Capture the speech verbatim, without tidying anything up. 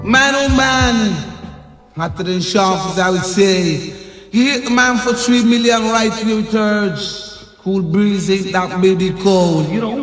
Man, oh man, hotter than sharp as I would say. He hit the man for three million right two thirds. Cool breeze ain't that baby cold, you know.